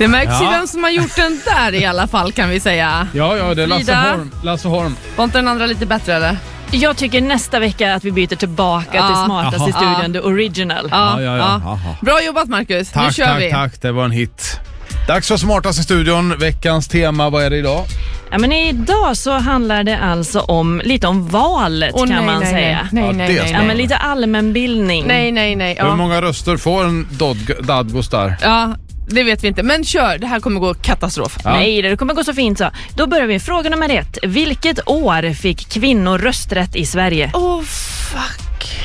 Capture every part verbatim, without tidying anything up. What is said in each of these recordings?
Det märks Ja. ju vem som har gjort den där i alla fall, kan vi säga. Ja, ja, det är Lasse Frida. Holm. Lasse Holm. Var inte den andra lite bättre, eller? Jag tycker nästa vecka att vi byter tillbaka Ja. till smartaste Jaha. studion, the original. Ja, Ja, ja, ja. Jaha. Bra jobbat, Marcus. Tack, nu kör tack, vi. tack. Det var en hit. Dags för Smartast i studion. Veckans tema, vad är det idag? Ja, men idag så handlar det alltså om lite om valet Åh, kan nej, man nej, säga. Nej, Ja, nej, det nej, är nej, Ja, nej. men lite allmänbildning. Nej, nej, nej. Hur Ja. många röster får en Dod- Dadgos där? ja, det vet vi inte. Men kör, det här kommer gå katastrof. Ja. Nej, det kommer gå så fint så. Då börjar vi. Fråga nummer ett. Vilket år fick kvinnor rösträtt i Sverige? Åh, oh, fuck.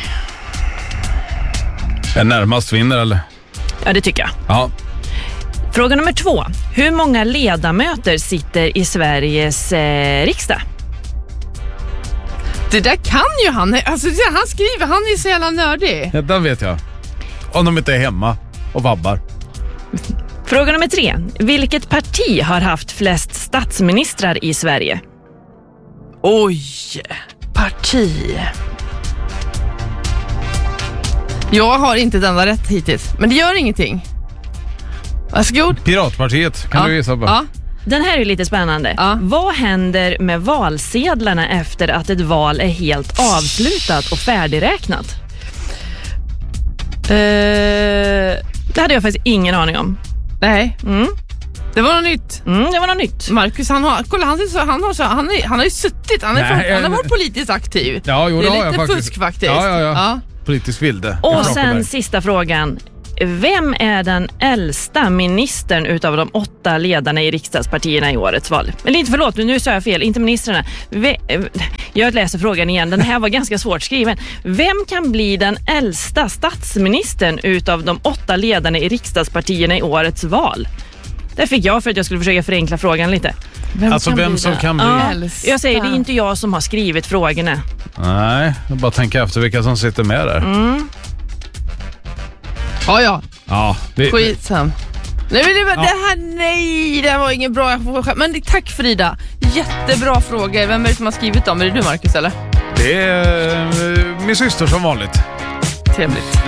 Är närmast vinner, eller? Ja, det tycker jag. Ja. Fråga nummer två. Hur många ledamöter sitter i Sveriges eh, riksdag? Det där kan ju han. Alltså, han skriver, han är så jävla nördig. ja, den vet jag. Om de inte är hemma och vabbar. Fråga nummer tre. Vilket parti har haft flest statsministrar i Sverige? Oj, parti. Jag har inte den där rätt hittills, men det gör ingenting. Varsågod. Piratpartiet, kan Ja. du gissa på? Ja. Den här är lite spännande. Ja. Vad händer med valsedlarna efter att ett val är helt avslutat och färdigräknat? Uh, Det hade jag faktiskt ingen aning om. nej, Mm. det var något nytt. Mm, det var något nytt. Marcus, han har, kolla, han, är så, han, har så, han, är, han har ju suttit, han, är Nej, från, han har jag- varit politiskt aktiv. Ja, jo, det det har är jag lite faktiskt. fusk faktiskt. Ja, ja, ja. Ja. Politisk vilde. Och Från sen Frankenberg. sista frågan. Vem är den äldsta ministern utav de åtta ledarna i riksdagspartierna i årets val? Eller inte, förlåt, nu sa jag fel. Inte ministrarna. Ve- Jag läser frågan igen. Den här var ganska svårt skriven. Vem kan bli den äldsta statsministern utav de åtta ledarna i riksdagspartierna i årets val? Det fick jag för att jag skulle försöka förenkla frågan lite. Vem Alltså kan vem bli som det? kan bli... Ja, Äldsta. jag säger, det är inte jag som har skrivit frågorna. Nej, jag bara tänker efter vilka som sitter med där. Mm. Ja, ja. Ja, det, Skitsam. Nej, men det, var, Ja. det här, nej, det här var ingen bra. Men tack, Frida. Jättebra frågor. Vem är det som har skrivit dem? Är det du, Marcus, eller? det är eh, min syster som vanligt. Trevligt.